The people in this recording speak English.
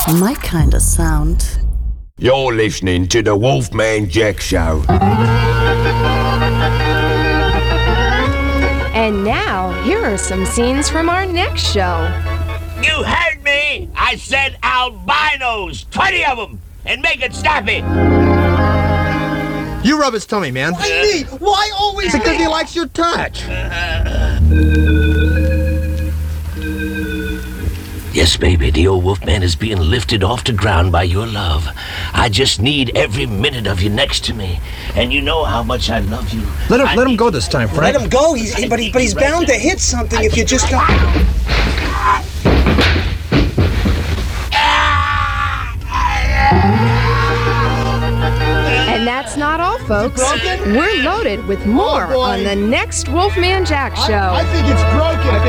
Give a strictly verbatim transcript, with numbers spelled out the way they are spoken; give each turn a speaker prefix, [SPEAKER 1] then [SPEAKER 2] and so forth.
[SPEAKER 1] My kind of sound.
[SPEAKER 2] You're listening to the Wolfman Jack Show.
[SPEAKER 3] And now, here are some scenes from our next show.
[SPEAKER 4] You heard me! I said albinos! twenty of them! And make it snappy!
[SPEAKER 5] You rub his tummy, man.
[SPEAKER 6] Why me? Why always
[SPEAKER 5] Because
[SPEAKER 6] me?
[SPEAKER 5] he likes your touch.
[SPEAKER 4] Yes, baby, the old Wolfman is being lifted off the ground by your love. I just need every minute of you next to me. And you know how much I love you.
[SPEAKER 5] Let him,
[SPEAKER 4] I
[SPEAKER 5] let him
[SPEAKER 4] need-
[SPEAKER 5] go this time, Frank.
[SPEAKER 6] Let him go. He's, but, he, but he's bound to hit something if you just don't.
[SPEAKER 3] And that's not all, folks. We're loaded with more
[SPEAKER 6] Oh, boy.
[SPEAKER 3] on the next Wolfman Jack Show.
[SPEAKER 6] I think it's broken.